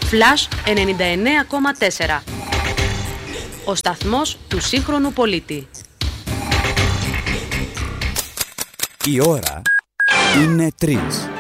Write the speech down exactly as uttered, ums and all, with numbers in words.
Flash ενενήντα εννέα κόμμα τέσσερα. Ο σταθμός του σύγχρονου πολίτη. Η ώρα είναι τρεις.